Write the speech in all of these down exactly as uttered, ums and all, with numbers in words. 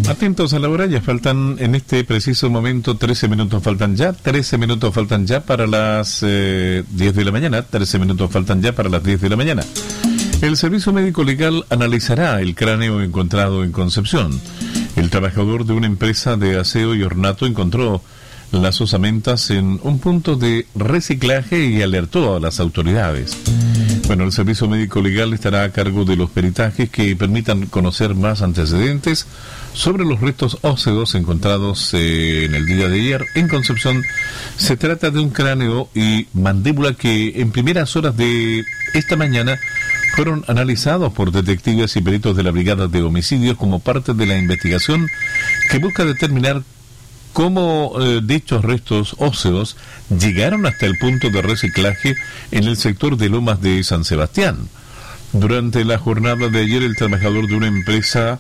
Atentos a la hora, ya faltan en este preciso momento trece minutos faltan ya, trece minutos faltan ya para las eh, diez de la mañana, trece minutos faltan ya para las diez de la mañana. El Servicio Médico Legal analizará el cráneo encontrado en Concepción. El trabajador de una empresa de aseo y ornato encontró las osamentas en un punto de reciclaje y alertó a las autoridades. Bueno, el Servicio Médico Legal estará a cargo de los peritajes que permitan conocer más antecedentes sobre los restos óseos encontrados eh, en el día de ayer en Concepción. Se trata de un cráneo y mandíbula que en primeras horas de esta mañana fueron analizados por detectives y peritos de la Brigada de Homicidios como parte de la investigación que busca determinar cómo eh, dichos restos óseos llegaron hasta el punto de reciclaje en el sector de Lomas de San Sebastián. Durante la jornada de ayer, el trabajador de una empresa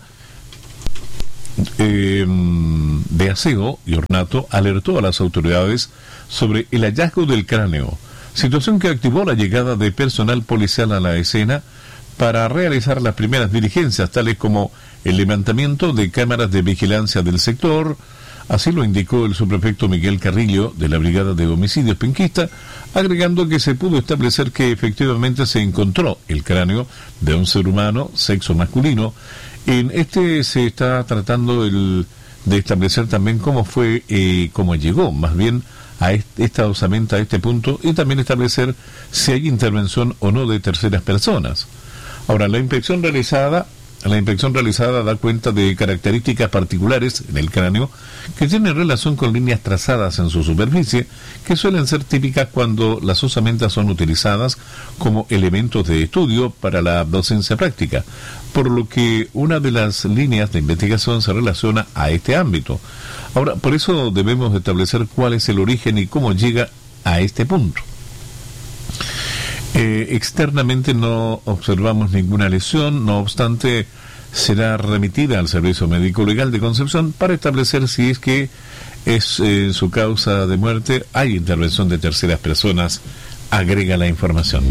eh, de aseo y ornato alertó a las autoridades sobre el hallazgo del cráneo, situación que activó la llegada de personal policial a la escena para realizar las primeras diligencias, tales como el levantamiento de cámaras de vigilancia del sector. Así lo indicó el subprefecto Miguel Carrillo de la Brigada de Homicidios Penquista, agregando que se pudo establecer que efectivamente se encontró el cráneo de un ser humano, sexo masculino. En este se está tratando el, de establecer también cómo fue, eh, cómo llegó más bien a este, esta osamenta a este punto, y también establecer si hay intervención o no de terceras personas. Ahora, la inspección realizada La inspección realizada da cuenta de características particulares en el cráneo que tienen relación con líneas trazadas en su superficie, que suelen ser típicas cuando las osamentas son utilizadas como elementos de estudio para la docencia práctica, por lo que una de las líneas de investigación se relaciona a este ámbito. Ahora, por eso debemos establecer cuál es el origen y cómo llega a este punto. Eh, externamente no observamos ninguna lesión, no obstante será remitida al Servicio Médico Legal de Concepción para establecer si es que es eh, su causa de muerte, hay intervención de terceras personas, agrega la información.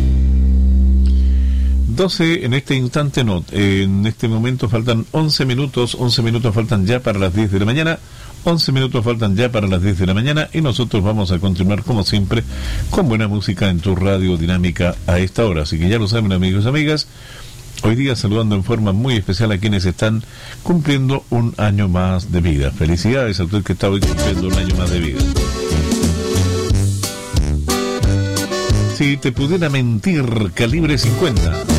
doce en este instante, no, en este momento faltan once minutos, once minutos faltan ya para las diez de la mañana. once minutos faltan ya para las diez de la mañana y nosotros vamos a continuar como siempre con buena música en tu radio dinámica a esta hora. Así que ya lo saben, amigos y amigas, hoy día saludando en forma muy especial a quienes están cumpliendo un año más de vida. Felicidades a usted que está hoy cumpliendo un año más de vida. Si te pudiera mentir, Calibre cincuenta.